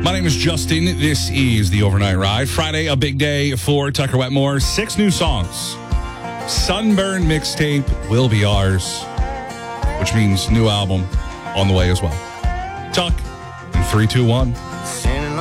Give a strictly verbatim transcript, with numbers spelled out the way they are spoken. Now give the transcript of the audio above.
My name is Justin. This is the Overnight Ride. Friday, a big day for Tucker Wetmore. Six new songs. Sunburn mixtape will be ours, which means new album on the way as well. Tuck in three, two, one.